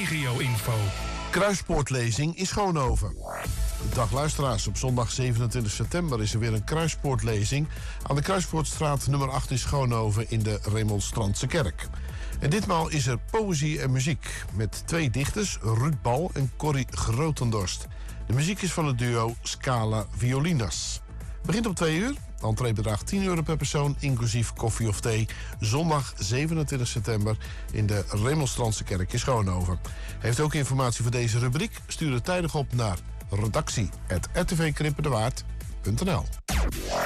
regio-info. Kruispoortlezing in Schoonhoven. Dag luisteraars, op zondag 27 september is er weer een kruispoortlezing aan de Kruispoortstraat nummer 8 in Schoonhoven in de Remonstrantse kerk. En ditmaal is er poëzie en muziek met 2 dichters, Ruud Bal en Corrie Grotendorst. De muziek is van het duo Scala Violinas. Begint om 2 uur. De entree bedraagt €10 per persoon, inclusief koffie of thee. Zondag 27 september in de Remonstrantse kerk in Schoonhoven. Heeft u ook informatie voor deze rubriek? Stuur het tijdig op naar redactie@rtvkrippendewaard.nl.